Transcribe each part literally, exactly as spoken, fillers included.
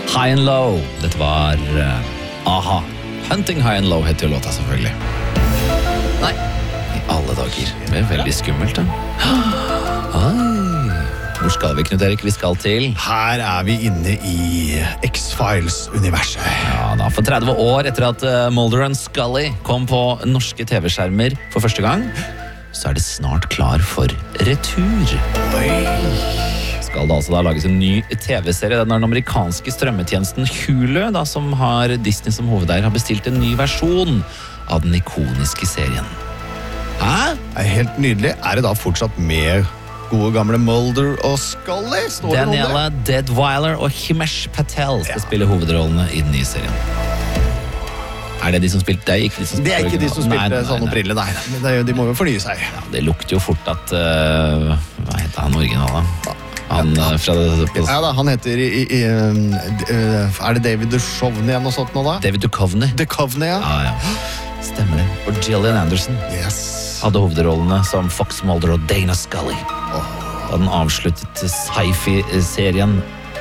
High and Low. Dette var uh, Aha. Hunting High and Low heter jo låta selvfølgelig. Nei, i alle dager. Det er veldig skummelt da. Oi. Hvor skal vi, Knut Erik? Vi skal til... Her er vi inne i X-Files-universet. Ja da, for tretti år etter at uh, Mulder and Scully kom på norske tv-skjermer for første gang, så er det snart klar for retur. Oi. Skal det altså da lages en ny tv-serie. Den amerikanske strømmetjenesten Hulu, da, som har Disney som hovedeier, har bestilt en ny versjon av den ikoniske serien. Hæ? Det er helt nydelig. Er det da fortsatt med gode gamle Mulder og Scully? Står det noe Daniela der? Deadwyler og Himesh Patel skal Ja. spille hovedrollene i den nye serien. Er det de som spilte? Det er ikke de som Det er ikke de som Nei, spilte nei, sånn nei. opprinnelig, nei. Men det, de må jo fornye seg. Ja, det lukter jo fort at uh, hva heter han originale? Han uh, fra det, Ja da, han heter i, i, i, um, d- uh, Er det David Duchovny eller noe sånt nå da? David Duchovny. Duchovny, ja. Ja, ja. Stemmer det. Og Gillian Anderson Yes. hadde hovedrollene som Fox Mulder og Dana Scully. Da den avsluttet sci-fi-serien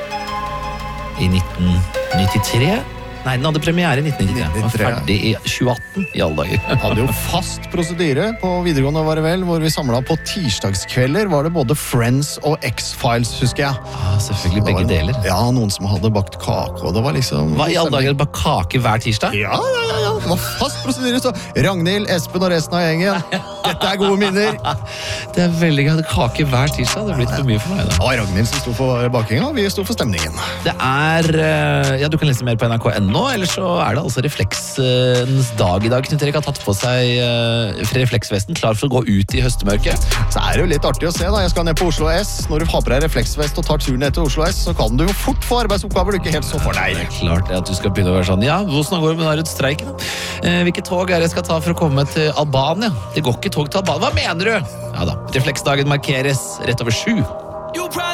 i nitten nittitre. Nei, den hadde premiere i nitten nittitre. Den var nittitre, ja. ferdig i tjue atten i alle dager. Hadde jo fast prosedyre på videregående, var det vel, hvor vi samlet på tirsdagskvelder, var det både Friends og X-Files, husker jeg. Ja, selvfølgelig Det var begge en- deler. Ja, noen som hadde bakt kake, og det var liksom... Hva i alle dager, bare kake hver tirsdag? Ja, ja, ja, ja, det var fast prosedyre, så Ragnhild, Espen og resten av gjengen, dette er gode minner. Det er veldig gøy. Kake hver tirsdag, det har blitt for mye for meg da. Det var Ragnhild som sto for bakingen, og vi sto for stemningen. Det er, eh, ja, du kan lese mer på N R K punkt N O, eller så er det altså refleksens dag i dag. Knut Erik har tatt på seg uh, refleksvesten, klar for å gå ut i høstemørket. Så er det jo litt artig å se da, jeg skal ned på Oslo S. Når du har på deg refleksvest og tar turen ned til Oslo S, så kan du jo fort få arbeidsoppgaver du ikke helt så for Det deg. er klart det at du skal begynne å være sånn, ja, hvordan går det med den streiken? Eh, hvilket tog er det jeg skal ta for å komme til Albania? Det går ikke tog til Albania, hva mener du? Ja da, refleksdagen markeres rett over sju.